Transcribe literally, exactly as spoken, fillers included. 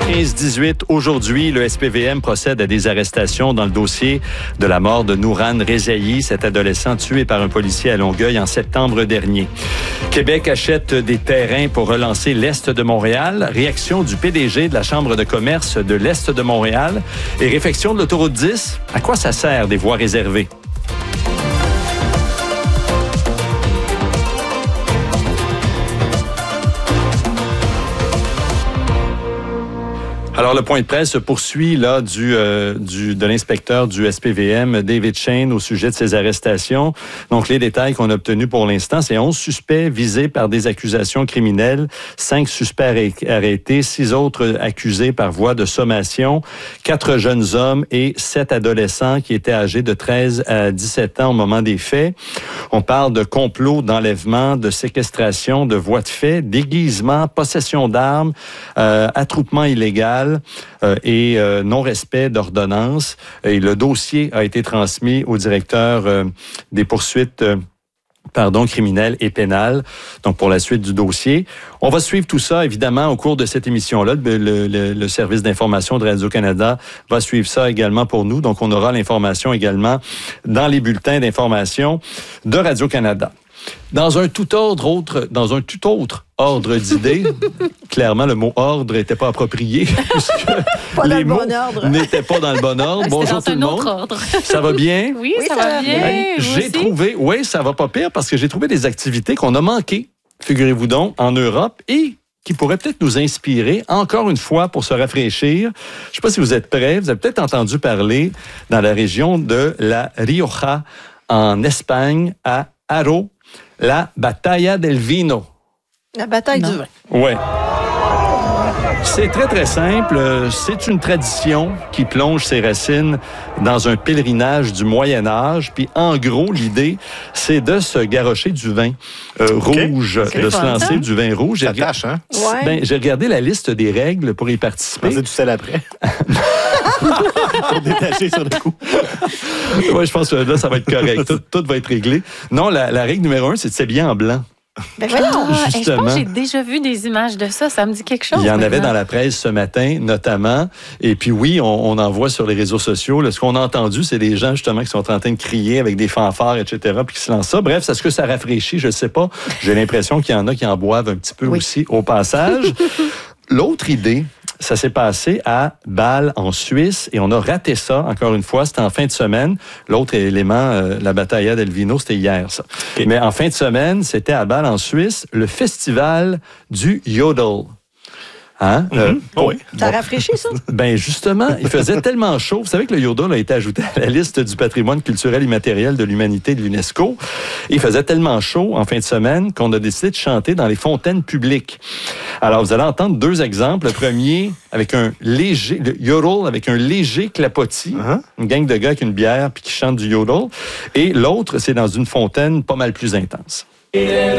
quinze dix-huit, aujourd'hui, le S P V M procède à des arrestations dans le dossier de la mort de Nouran Rezaï, cet adolescent tué par un policier à Longueuil en septembre dernier. Québec achète des terrains pour relancer l'Est de Montréal. Réaction du P D G de la Chambre de commerce de l'Est de Montréal. Et réfection de l'autoroute dix. À quoi ça sert des voies réservées? Alors, le point de presse se poursuit là du, euh, du de l'inspecteur du S P V M, David Shane, au sujet de ces arrestations. Donc, les détails qu'on a obtenus pour l'instant, c'est onze suspects visés par des accusations criminelles, cinq suspects arrêtés, six autres accusés par voie de sommation, quatre jeunes hommes et sept adolescents qui étaient âgés de treize à dix-sept ans au moment des faits. On parle de complot, d'enlèvement, de séquestration, de voies de fait, déguisement, possession d'armes, euh, attroupement illégal, Euh, et euh, non-respect d'ordonnance. Et le dossier a été transmis au directeur euh, des poursuites euh, pardon, criminelles et pénales, donc pour la suite du dossier. On va suivre tout ça, évidemment, au cours de cette émission-là. Le, le, le service d'information de Radio-Canada va suivre ça également pour nous. Donc, on aura l'information également dans les bulletins d'information de Radio-Canada. Dans un tout ordre autre, dans un tout autre ordre d'idées, clairement, le mot ordre n'était pas approprié, puisque pas les mots bon ordre. n'étaient pas dans le bon ordre. Bonjour tout le monde. Ordre. Ça va bien? Oui, oui ça, ça va bien. bien. J'ai trouvé, oui, ça va pas pire, parce que j'ai trouvé des activités qu'on a manquées, figurez-vous donc, en Europe, et qui pourraient peut-être nous inspirer, encore une fois, pour se rafraîchir. Je ne sais pas si vous êtes prêts. Vous avez peut-être entendu parler dans la région de la Rioja, en Espagne, à Haro, la Batalla del Vino. La bataille non. du vin. Oui. C'est très, très simple. C'est une tradition qui plonge ses racines dans un pèlerinage du Moyen Âge. Puis, en gros, l'idée, c'est de se garrocher du vin euh, okay. rouge, c'est de se lancer ça. du vin rouge. Ça tâche, hein? Ouais. Ben, j'ai regardé la liste des règles pour y participer. C'est du sel après. Pour détacher sur le coup. Oui, je pense que là, ça va être correct. Tout, tout va être réglé. Non, la, la règle numéro un, c'est de s'habiller en blanc. Ben voilà, ah, je pense que j'ai déjà vu des images de ça. Ça me dit quelque chose. Il y en maintenant. avait dans la presse ce matin, notamment. Et puis oui, on, on en voit sur les réseaux sociaux. Là, ce qu'on a entendu, c'est des gens justement qui sont en train de crier avec des fanfares, et cetera, puis qui se lancent ça. Bref, est-ce que ça rafraîchit? Je ne sais pas. J'ai l'impression qu'il y en a qui en boivent un petit peu oui. aussi au passage. L'autre idée, ça s'est passé à Bâle, en Suisse, et on a raté ça, encore une fois, c'était en fin de semaine. L'autre élément, euh, la Batalla del Vino, c'était hier, ça. Okay. Mais en fin de semaine, c'était à Bâle, en Suisse, le festival du Yodel. Hein? Mm-hmm. Euh, oh oui. Ça rafraîchit, ça? Ben justement, il faisait tellement chaud. Vous savez que le yodel a été ajouté à la liste du patrimoine culturel immatériel de l'humanité de l'UNESCO. Il faisait tellement chaud en fin de semaine qu'on a décidé de chanter dans les fontaines publiques. Alors, vous allez entendre deux exemples. Le premier, avec un léger, le yodel avec un léger clapotis. Uh-huh. Une gang de gars avec une bière puis qui chantent du yodel. Et l'autre, c'est dans une fontaine pas mal plus intense.